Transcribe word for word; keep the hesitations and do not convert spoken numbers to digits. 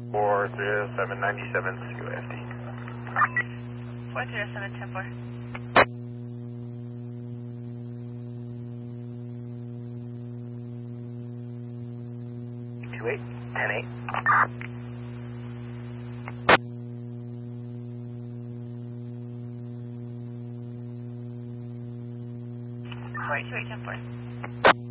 four three oh seven ninety-seven C O F D. four three oh seven ten four. two eight, ten eight. four two eight ten four.